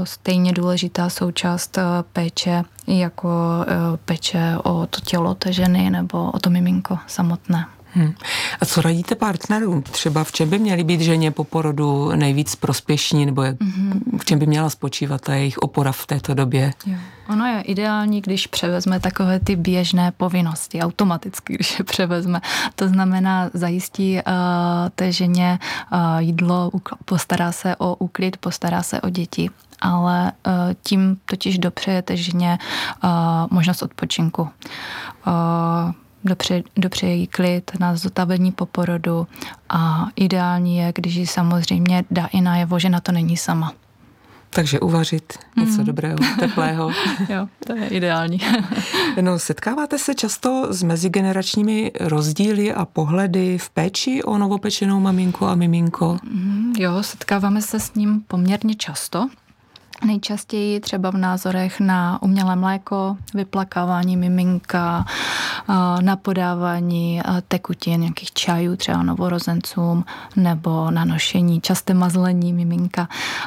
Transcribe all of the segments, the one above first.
stejně důležitá součást péče jako péče o to tělo té ženy nebo o to miminko samotné. A co radíte partnerům? Třeba v čem by měly být ženě po porodu nejvíc prospěšní, nebo v čem by měla spočívat ta jejich opora v této době? Jo. Ono je ideální, když převezme takové ty běžné povinnosti, automaticky, když je převezme. To znamená, zajistí té ženě jídlo, postará se o úklid, postará se o děti, ale tím totiž dopřeje té ženě možnost odpočinku. Dopřeje jí klid na zotavení po porodu a ideální je, když ji samozřejmě dá i najevo, že na to není sama. Takže uvařit něco dobrého, teplého. Jo, to je ideální. No, setkáváte se často s mezigeneračními rozdíly a pohledy v péči o novopečenou maminku a miminko? Jo, setkáváme se s ním poměrně často. Nejčastěji třeba v názorech na umělé mléko, vyplakávání miminka, na podávání tekutin, nějakých čajů třeba novorozencům nebo na nošení, časté mazlení miminka.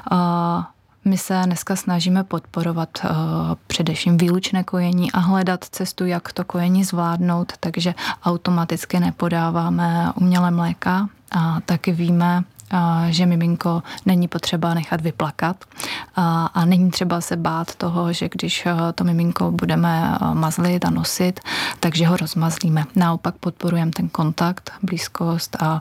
My se dneska snažíme podporovat především výlučné kojení a hledat cestu, jak to kojení zvládnout, takže automaticky nepodáváme umělé mléka a taky víme, že miminko není potřeba nechat vyplakat a není třeba se bát toho, že když to miminko budeme mazlit a nosit, takže ho rozmazlíme. Naopak podporujeme ten kontakt, blízkost a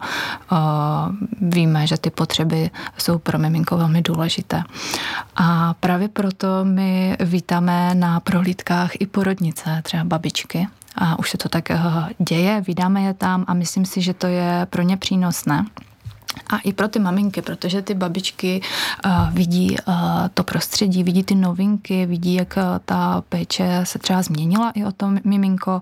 víme, že ty potřeby jsou pro miminko velmi důležité. A právě proto my vítáme na prohlídkách i porodnice, třeba babičky. A už se to tak děje, vídáme je tam a myslím si, že to je pro ně přínosné. A i pro ty maminky, protože ty babičky vidí to prostředí, vidí ty novinky, vidí, jak ta péče se třeba změnila i o to miminko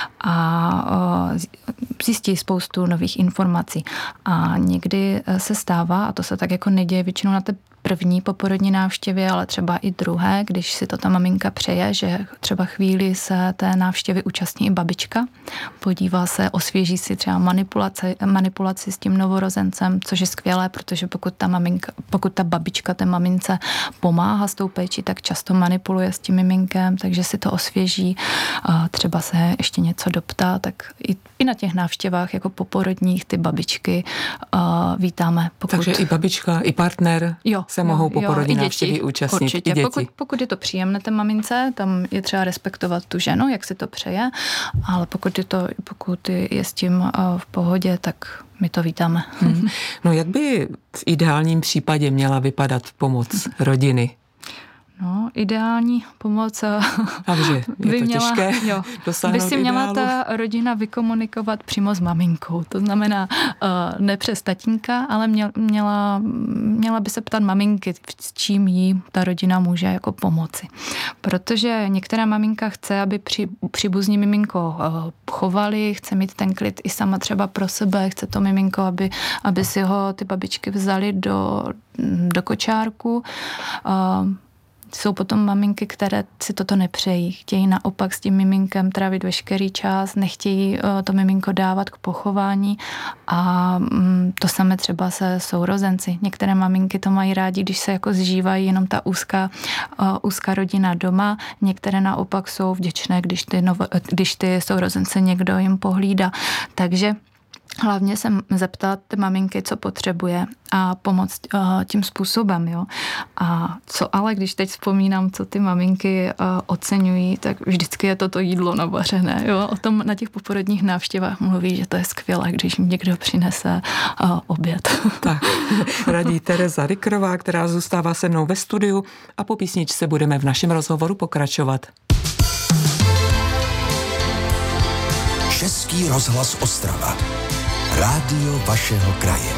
a zjistí spoustu nových informací. A někdy se stává, a to se tak jako neděje většinou na té první poporodní návštěvě, ale třeba i druhé, když si to ta maminka přeje, že třeba chvíli se té návštěvy účastní i babička, podívá se, osvěží si třeba manipulaci s tím novorozencem, což je skvělé, protože pokud ta babička té mamince pomáhá s tou péčí, tak často manipuluje s tím miminkem, takže si to osvěží, třeba se ještě něco doptá, tak i na těch návštěvách jako poporodních ty babičky vítáme. Takže i babička, i partner se mohou poporodní návštěvy účastnit. Určitě. I děti. Pokud je to příjemné té mamince, tam je třeba respektovat tu ženu, jak si to přeje, ale pokud je s tím v pohodě, tak my to vítáme. No jak by v ideálním případě měla vypadat pomoc rodiny? No, ideální pomoc Takže je to těžké dosáhnout by si měla ideálu. ta rodina vykomunikovat přímo s maminkou. To znamená ne přes tatínka, ale měla by se ptat maminky, s čím jí ta rodina může jako pomoci. Protože některá maminka chce, aby příbuzní miminko chovali, chce mít ten klid i sama třeba pro sebe, chce to miminko, aby si ho ty babičky vzali do kočárku. Jsou potom maminky, které si toto nepřejí. Chtějí naopak s tím miminkem trávit veškerý čas, nechtějí to miminko dávat k pochování a to samé třeba se sourozenci. Některé maminky to mají rádi, když se jako zžívají jenom ta úzká rodina doma. Některé naopak jsou vděčné, když ty sourozence někdo jim pohlídá. Takže hlavně se zeptat maminky, co potřebuje a pomoct tím způsobem. Jo. A co ale, když teď vzpomínám, co ty maminky oceňují, tak vždycky je to jídlo navařené. Jo. O tom na těch poporodních návštěvách mluví, že to je skvělé, když jim někdo přinese oběd. Tak, radí Tereza Rikrová, která zůstává se mnou ve studiu a po písničce budeme v našem rozhovoru pokračovat. Český rozhlas Ostrava. Rádio vašeho kraje.